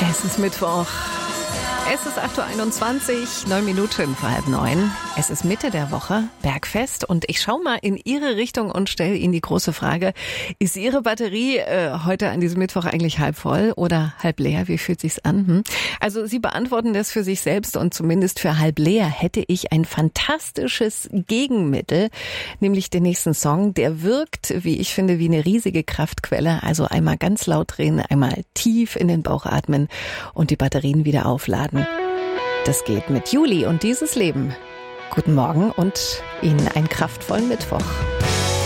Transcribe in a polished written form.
Es ist Mittwoch. Es ist 8.21 Uhr, 9 Minuten vor 8:30. Es ist Mitte der Woche, Bergfest. Und ich schaue mal in Ihre Richtung und stelle Ihnen die große Frage, ist Ihre Batterie heute an diesem Mittwoch eigentlich halb voll oder halb leer? Wie fühlt sich's an? Also Sie beantworten das für sich selbst und zumindest für halb leer hätte ich ein fantastisches Gegenmittel, nämlich den nächsten Song. Der wirkt, wie ich finde, wie eine riesige Kraftquelle. Also einmal ganz laut drehen, einmal tief in den Bauch atmen und die Batterien wieder aufladen. Das geht mit Juli und dieses Leben. Guten Morgen und Ihnen einen kraftvollen Mittwoch.